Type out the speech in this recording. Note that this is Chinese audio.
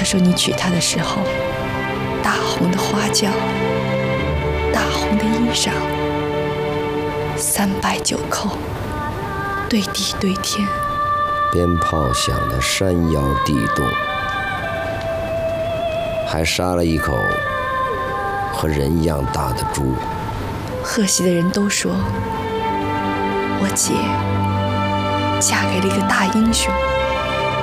说你娶她的时候，大红的花轿，大红的衣裳，309扣，对地对天， 鞭炮响得山摇地动，还杀了一口和人一样大的猪。 贺喜的人都说，我姐嫁给了一个大英雄。